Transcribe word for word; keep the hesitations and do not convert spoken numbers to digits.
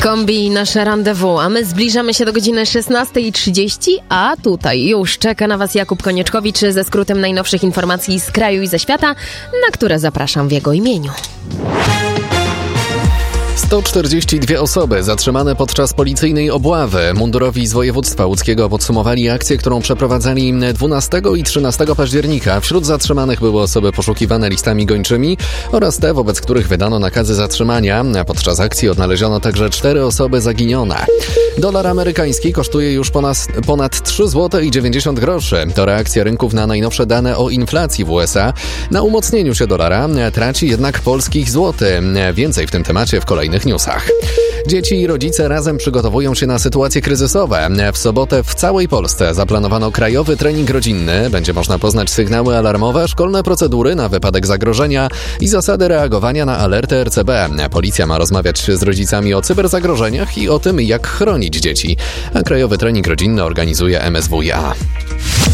Kombi nasze rendezvous, a my zbliżamy się do godziny szesnasta trzydzieści, a tutaj już czeka na Was Jakub Konieczkowicz ze skrótem najnowszych informacji z kraju i ze świata, na które zapraszam w jego imieniu. sto czterdzieści dwie osoby zatrzymane podczas policyjnej obławy. Mundurowi z województwa łódzkiego podsumowali akcję, którą przeprowadzali dwunastego i trzynastego października. Wśród zatrzymanych były osoby poszukiwane listami gończymi oraz te, wobec których wydano nakazy zatrzymania. Podczas akcji odnaleziono także cztery osoby zaginione. Dolar amerykański kosztuje już ponad, ponad trzy złote i dziewięćdziesiąt groszy. To reakcja rynków na najnowsze dane o inflacji w U S A. Na umocnieniu się dolara traci jednak polski złoty. Więcej w tym temacie w kolejnych newsach. Dzieci i rodzice razem przygotowują się na sytuacje kryzysowe. W sobotę w całej Polsce zaplanowano krajowy trening rodzinny. Będzie można poznać sygnały alarmowe, szkolne procedury na wypadek zagrożenia i zasady reagowania na alerty R C B. Policja ma rozmawiać z rodzicami o cyberzagrożeniach i o tym, jak chronić dzieci. A krajowy trening rodzinny organizuje M S W iA.